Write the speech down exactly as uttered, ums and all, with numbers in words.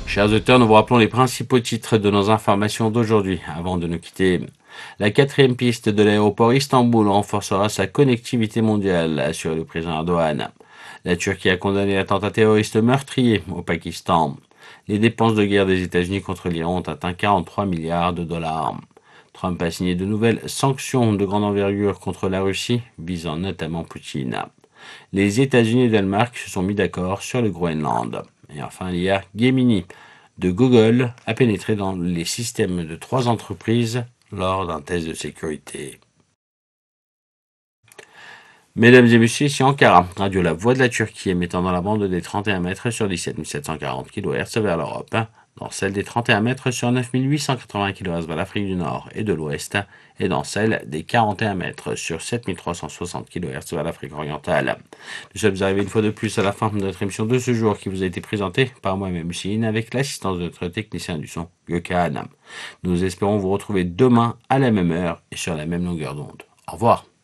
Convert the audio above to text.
Chers auditeurs, nous vous rappelons les principaux titres de nos informations d'aujourd'hui avant de nous quitter. La quatrième piste de l'aéroport Istanbul renforcera sa connectivité mondiale, assure le président Erdogan. La Turquie a condamné l'attentat terroriste meurtrier au Pakistan. Les dépenses de guerre des États-Unis contre l'Iran ont atteint quarante-trois milliards de dollars. Trump a signé de nouvelles sanctions de grande envergure contre la Russie, visant notamment Poutine. Les États-Unis et le Danemark se sont mis d'accord sur le Groenland. Et enfin, l'I A Gemini de Google a pénétré dans les systèmes de trois entreprises lors d'un test de sécurité. Mesdames et messieurs, ici Ankara, radio La Voix de la Turquie, émettant dans la bande des trente et un mètres sur dix-sept mille sept cent quarante kilohertz vers l'Europe, dans celle des trente et un mètres sur neuf mille huit cent quatre-vingts kilohertz vers l'Afrique du Nord et de l'Ouest, et dans celle des quarante et un mètres sur sept mille trois cent soixante kilohertz vers l'Afrique orientale. Nous sommes arrivés une fois de plus à la fin de notre émission de ce jour qui vous a été présentée par moi-même, Hussein, avec l'assistance de notre technicien du son, Gökhan. Nous espérons vous retrouver demain à la même heure et sur la même longueur d'onde. Au revoir.